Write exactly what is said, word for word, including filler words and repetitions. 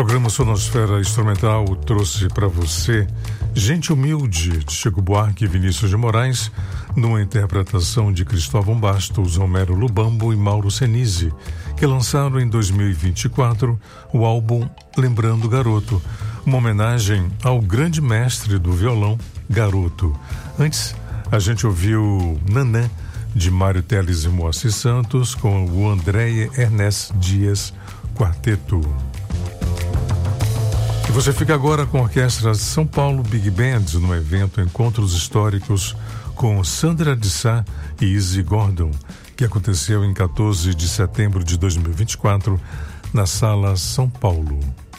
programa Sonosfera Instrumental trouxe para você Gente Humilde, de Chico Buarque e Vinícius de Moraes, numa interpretação de Cristóvão Bastos, Romero Lubambo e Mauro Senise, que lançaram em dois mil e vinte e quatro o álbum Lembrando Garoto, uma homenagem ao grande mestre do violão, Garoto. Antes, a gente ouviu Nanã, de Mário Teles e Moacir Santos, com o Andréia Ernest Dias Quarteto. E você fica agora com a Orquestra São Paulo Big Band no evento Encontros Históricos com Sandra de Sá e Izzy Gordon, que aconteceu em quatorze de setembro de dois mil e vinte e quatro na Sala São Paulo.